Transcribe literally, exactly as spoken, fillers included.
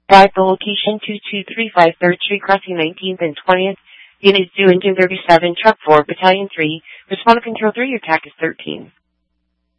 At the location two two three five third Street, crossing nineteenth and twentieth, units due engine thirty-seven, truck four, battalion three, respond to control three, your T A C is thirteen.